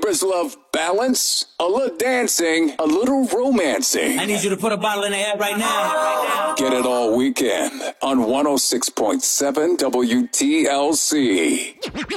Libras love balance, a little dancing, a little romancing. I need you to put a bottle in the air right now. Get it all weekend on 106.7 WTLC.